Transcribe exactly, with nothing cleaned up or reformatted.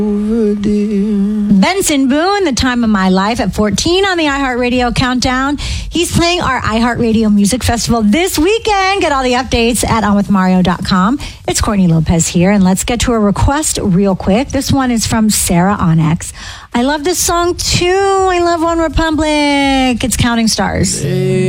Benson Boone, The Time of My Life at fourteen on the iHeartRadio Countdown. He's playing our iHeartRadio Music Festival this weekend. Get all the updates at on with mario dot com. It's Courtney Lopez here, and let's get to a request real quick. This one is from Sarah Onyx. I love this song too. I love One Republic. It's Counting Stars.